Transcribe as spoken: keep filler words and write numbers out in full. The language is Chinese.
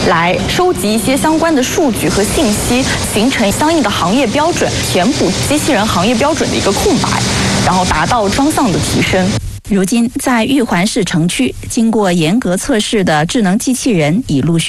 来收集一些相关的数据和信息，形成相应的行业标准，填补机器人行业标准的一个空白，然后达到双向的提升。 如今，在玉环市城区，经过严格测试的智能机器人已陆续